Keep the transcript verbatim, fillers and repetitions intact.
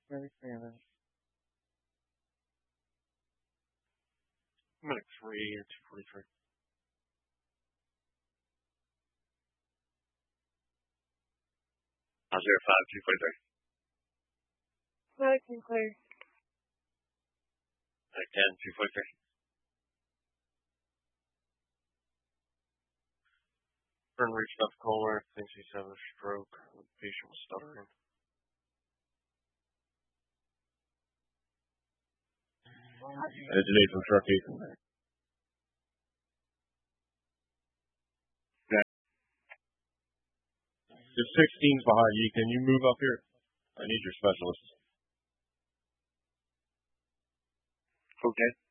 Very famous. I'm at three or two forty-three. Uh, zero five two forty-three. Medic clear. Medic ten two forty-three. Friend reached out to caller, thinks he's having a stroke. The patient was stuttering. Originate from Truckee. The sixteen's behind you. Can you move up here? I need your specialist. Okay.